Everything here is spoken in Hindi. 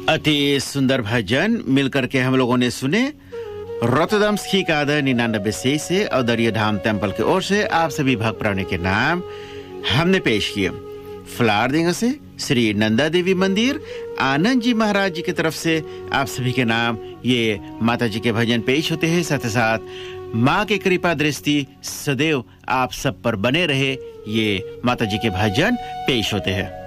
अति सुंदर भजन मिलकर के हम लोगों ने सुने रोटरडम स्कीकादर 99 से और दरिया धाम टेम्पल की ओर से आप सभी भक्त प्राणी के नाम हमने पेश किए। फ्लारदिंग से श्री नंदा देवी मंदिर आनंद जी महाराज जी की तरफ से आप सभी के नाम ये माता जी के भजन पेश होते हैं। साथ ही साथ माँ की कृपा दृष्टि सदैव आप सब पर बने रहे, ये माता जी के भजन पेश होते हैं।